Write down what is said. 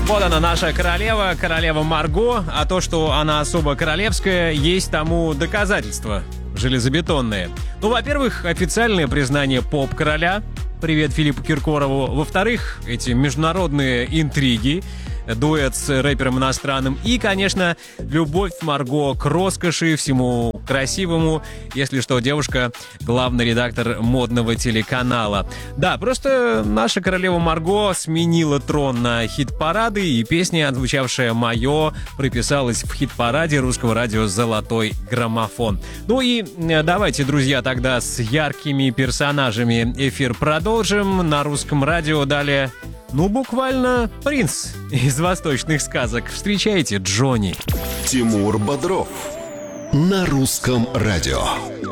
Вот она, наша королева, королева Марго. А то, что она особо королевская, есть тому доказательства железобетонные. Ну, во-первых, официальное признание поп-короля. Привет Филиппу Киркорову. Во-вторых, эти международные интриги, дуэт с рэпером иностранным. И, конечно, любовь Марго к роскоши, всему красивому. Если что, девушка — главный редактор модного телеканала. Да, просто наша королева Марго сменила трон на хит-парады, и песня, отзвучавшая «Моё», прописалась в хит-параде русского радио «Золотой граммофон». Ну и давайте, друзья, тогда с яркими персонажами эфир продолжим. На русском радио далее... Ну, буквально принц из восточных сказок. Встречайте, Джонни. Тимур Бодров на русском радио.